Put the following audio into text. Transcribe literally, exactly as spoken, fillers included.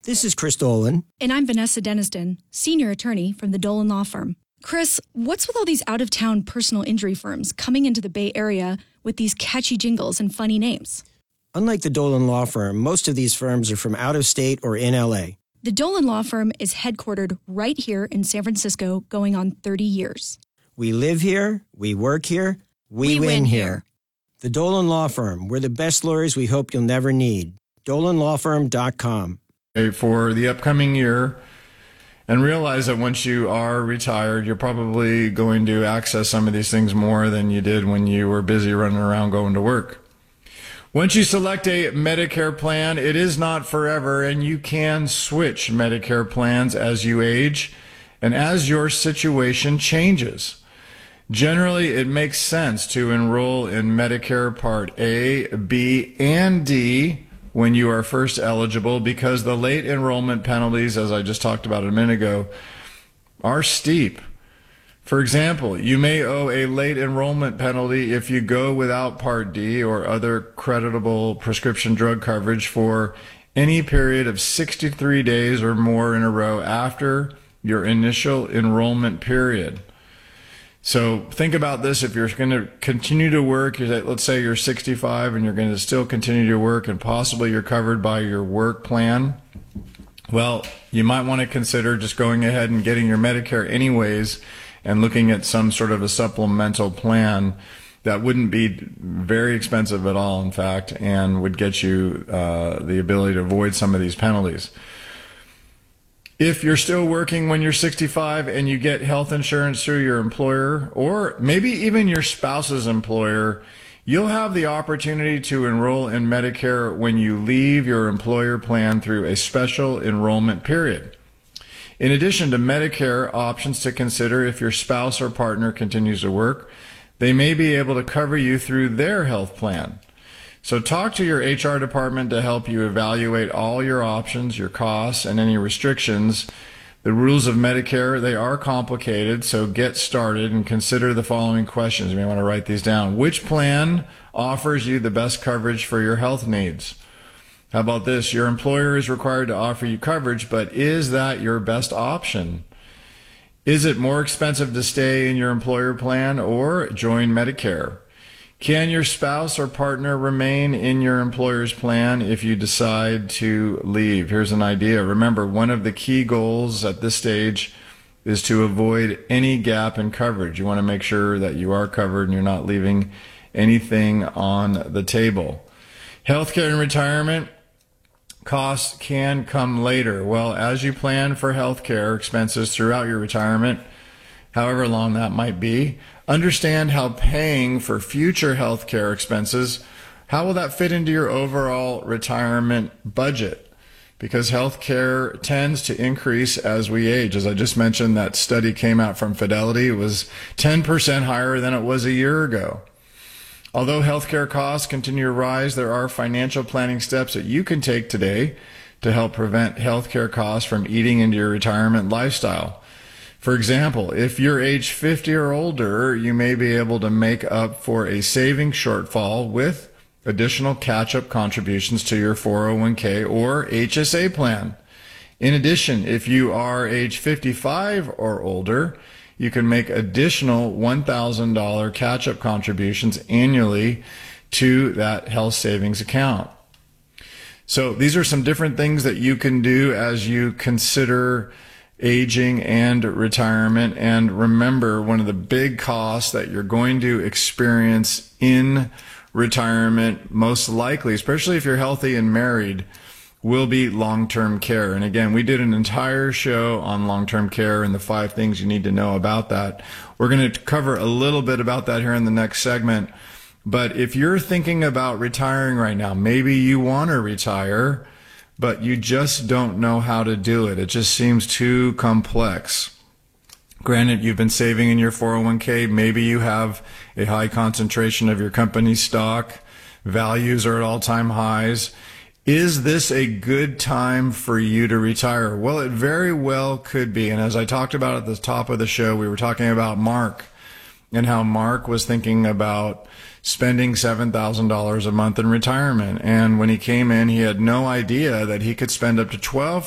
This is Chris Dolan. And I'm Vanessa Deniston, senior attorney from the Dolan Law Firm. Chris, what's with all these out-of-town personal injury firms coming into the Bay Area with these catchy jingles and funny names? Unlike the Dolan Law Firm, most of these firms are from out of state or in L A. The Dolan Law Firm is headquartered right here in San Francisco, going on thirty years. We live here, we work here, we, We win, win here. here. The Dolan Law Firm, we're the best lawyers we hope you'll never need. dolan law firm dot com. For the upcoming year, and realize that once you are retired, you're probably going to access some of these things more than you did when you were busy running around going to work. Once you select a Medicare plan, it is not forever, and you can switch Medicare plans as you age and as your situation changes. Generally, it makes sense to enroll in Medicare Part A, B, and D when you are first eligible, because the late enrollment penalties, as I just talked about a minute ago, are steep. For example, you may owe a late enrollment penalty if you go without Part D or other creditable prescription drug coverage for any period of sixty-three days or more in a row after your initial enrollment period. So think about this. If you're going to continue to work, let's say you're sixty-five and you're going to still continue to work and possibly you're covered by your work plan, well, you might want to consider just going ahead and getting your Medicare anyways and looking at some sort of a supplemental plan that wouldn't be very expensive at all, in fact, and would get you uh, the ability to avoid some of these penalties. If you're still working when you're sixty-five and you get health insurance through your employer or maybe even your spouse's employer, you'll have the opportunity to enroll in Medicare when you leave your employer plan through a special enrollment period. In addition to Medicare options to consider, if your spouse or partner continues to work, they may be able to cover you through their health plan. So talk to your H R department to help you evaluate all your options, your costs, and any restrictions. The rules of Medicare, they are complicated, so get started and consider the following questions. You may want to write these down. Which plan offers you the best coverage for your health needs? How about this? Your employer is required to offer you coverage, but is that your best option? Is it more expensive to stay in your employer plan or join Medicare? Can your spouse or partner remain in your employer's plan if you decide to leave? Here's an idea. Remember, one of the key goals at this stage is to avoid any gap in coverage. You want to make sure that you are covered and you're not leaving anything on the table. Healthcare and retirement costs can come later. Well, as you plan for healthcare expenses throughout your retirement, however long that might be, understand how paying for future health care expenses, how will that fit into your overall retirement budget? Because health care tends to increase as we age. As I just mentioned, that study came out from Fidelity. It was ten percent higher than it was a year ago. Although healthcare costs continue to rise, there are financial planning steps that you can take today to help prevent healthcare costs from eating into your retirement lifestyle. For example, if you're age fifty or older, you may be able to make up for a savings shortfall with additional catch-up contributions to your four oh one k or H S A plan. In addition, if you are age fifty-five or older, you can make additional one thousand dollars catch-up contributions annually to that health savings account. So these are some different things that you can do as you consider aging and retirement. And remember, one of the big costs that you're going to experience in retirement, most likely, especially if you're healthy and married, will be long-term care. And again, we did an entire show on long-term care and the five things you need to know about that. We're going to cover a little bit about that here in the next segment. But if you're thinking about retiring right now, maybe you want to retire, but you just don't know how to do it. It just seems too complex. Granted, you've been saving in your four oh one k. Maybe you have a high concentration of your company's stock. Values are at all-time highs. Is this a good time for you to retire? Well, it very well could be. And as I talked about at the top of the show, we were talking about Mark and how Mark was thinking about spending seven thousand dollars a month in retirement. And when he came in, he had no idea that he could spend up to twelve